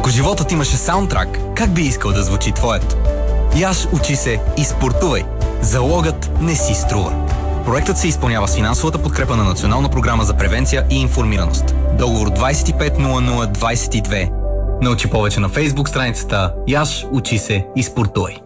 Ако животът имаше саундтрак, как би искал да звучи твоето? Яш, учи се и спортувай. Залогът не си струва. Проектът се изпълнява с финансовата подкрепа на Национална програма за превенция и информираност. Договор 250022. Научи повече на Фейсбук страницата Яш, учи се и спортувай.